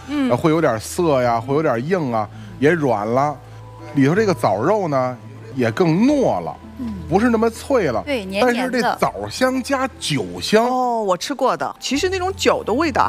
会有点涩呀，会有点硬啊，也软了。里头这个枣肉呢，也更糯了。不是那么脆了， 对，黏黏的。 但是这枣香加酒香哦，我吃过的，其实那种酒的味道